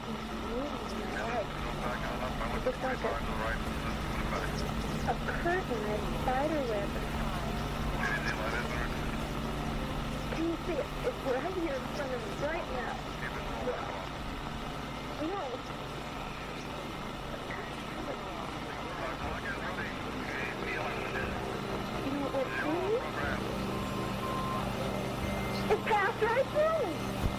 It's like a curtain, a spider web. Can you see it? It's right here in front of me right now. No. You know what it means? It passed right through me.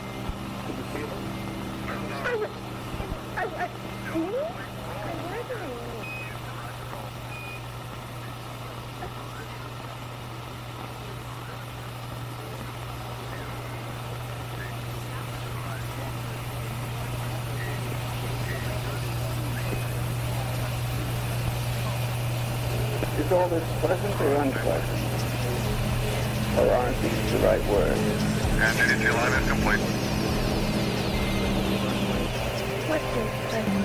Is all this pleasant or unpleasant? Or aren't these the right words? And CDT line is complete. What is pleasant?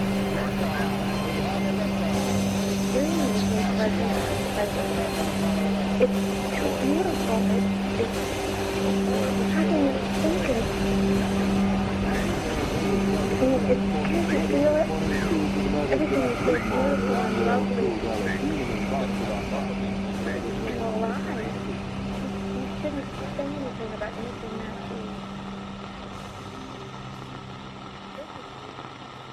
Dreaming is pleasant or unpleasant. It's too beautiful. It's how can you think it? Can't you feel it? Everything is so beautiful and lovely.